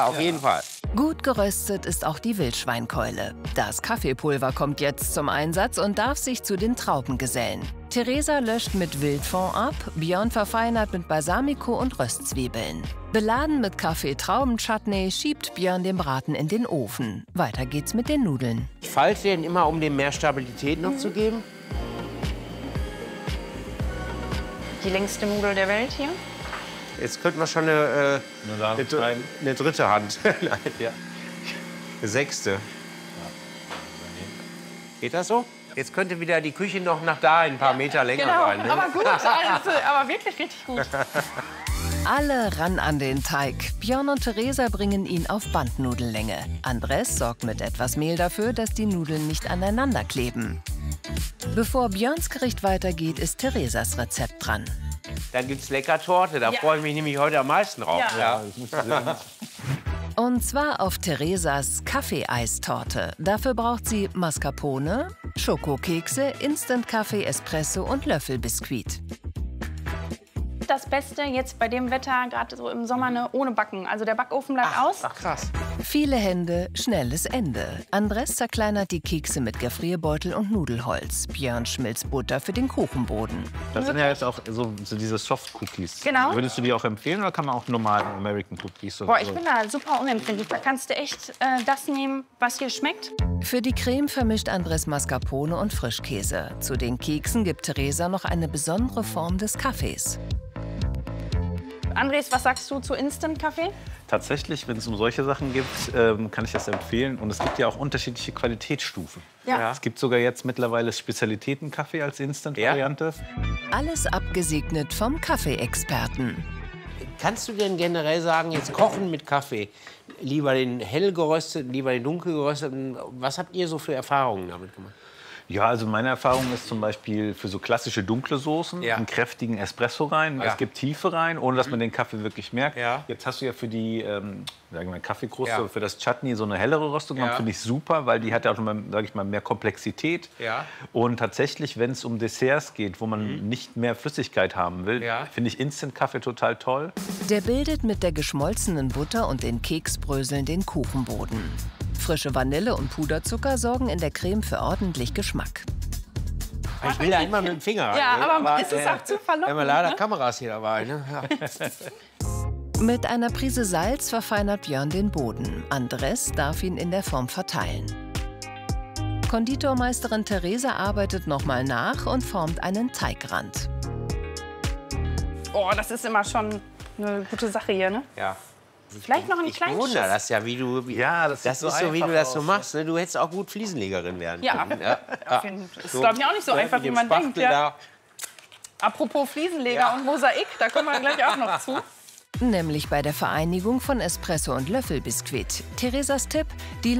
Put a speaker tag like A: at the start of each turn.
A: Auf jeden Fall.
B: Gut geröstet ist auch die Wildschweinkeule. Das Kaffeepulver kommt jetzt zum Einsatz und darf sich zu den Trauben gesellen. Theresa löscht mit Wildfond ab, Björn verfeinert mit Balsamico und Röstzwiebeln. Beladen mit Kaffee-Trauben-Chutney schiebt Björn den Braten in den Ofen. Weiter geht's mit den Nudeln.
A: Ich falte den immer, um dem mehr Stabilität noch zu geben.
C: Die längste Nudel der Welt hier.
A: Jetzt könnten wir schon eine dritte Hand. Nein, ja. Eine sechste. Geht das so? Jetzt könnte wieder die Küche noch nach da ein paar Meter länger sein. Ne?
C: Aber gut, aber wirklich richtig gut.
B: Alle ran an den Teig. Björn und Theresa bringen ihn auf Bandnudellänge. Andres sorgt mit etwas Mehl dafür, dass die Nudeln nicht aneinander kleben. Bevor Björns Gericht weitergeht, ist Theresas Rezept dran.
A: Dann gibt's lecker Torte, da freue ich mich nämlich heute am meisten drauf.
C: Ja.
B: Und zwar auf Theresas Kaffeeeistorte. Dafür braucht sie Mascarpone, Schokokekse, Instant-Kaffee, Espresso und Löffelbiskuit.
C: Das Beste jetzt bei dem Wetter, gerade so im Sommer, ne, ohne Backen. Also der Backofen bleibt aus.
A: Ach krass.
B: Viele Hände, schnelles Ende. Andres zerkleinert die Kekse mit Gefrierbeutel und Nudelholz. Björn schmilzt Butter für den Kuchenboden.
D: Das sind ja jetzt auch so diese Soft-Cookies.
C: Genau.
D: Würdest du die auch empfehlen oder kann man auch normale American Cookies?
C: Boah, ich bin da super unempfindlich. Da kannst du echt das nehmen, was dir schmeckt.
B: Für die Creme vermischt Andres Mascarpone und Frischkäse. Zu den Keksen gibt Theresa noch eine besondere Form des Kaffees.
C: Andres, was sagst du zu Instant-Kaffee?
D: Tatsächlich, wenn es um solche Sachen geht, kann ich das empfehlen. Und es gibt ja auch unterschiedliche Qualitätsstufen.
C: Ja.
D: Es gibt sogar jetzt mittlerweile Spezialitäten-Kaffee als Instant-Variante.
B: Alles abgesegnet vom Kaffeeexperten.
A: Kannst du denn generell sagen, jetzt kochen mit Kaffee, lieber den hell gerösteten, lieber den dunkel gerösteten, was habt ihr so für Erfahrungen damit gemacht?
D: Ja, also meine Erfahrung ist zum Beispiel für so klassische dunkle Soßen einen kräftigen Espresso rein.
A: Ja.
D: Es gibt Tiefe rein, ohne dass man den Kaffee wirklich merkt.
A: Ja.
D: Jetzt hast du ja für die sagen wir, Kaffeekruste, für das Chutney so eine hellere Röstung gemacht. Finde ich super, weil die hat ja auch, sage ich mal, mehr Komplexität.
A: Ja.
D: Und tatsächlich, wenn es um Desserts geht, wo man nicht mehr Flüssigkeit haben will, finde ich Instant-Kaffee total toll.
B: Der bildet mit der geschmolzenen Butter und den Keksbröseln den Kuchenboden. Frische Vanille und Puderzucker sorgen in der Creme für ordentlich Geschmack.
A: Ich will da immer mit dem Finger rein.
C: Ja, aber es ist auch zu verlockend.
A: Wenn wir leider Kameras hier dabei. Ne? Ja.
B: Mit einer Prise Salz verfeinert Björn den Boden. Andres darf ihn in der Form verteilen. Konditormeisterin Theresa arbeitet nochmal nach und formt einen Teigrand.
C: Oh, das ist immer schon eine gute Sache hier, ne?
A: Ja.
C: Vielleicht noch einen kleinen
A: Ich wundere
C: Schuss.
A: das ja, wie du. Das ist so, wie du das so machst. Ne? Du hättest auch gut Fliesenlegerin werden
C: Ja,
A: können.
C: ist, glaube ich, auch nicht so einfach, wie man denkt. Ja. Apropos Fliesenleger und Mosaik, da kommen wir gleich auch noch zu.
B: Nämlich bei der Vereinigung von Espresso und Löffelbiskuit. Theresas Tipp, die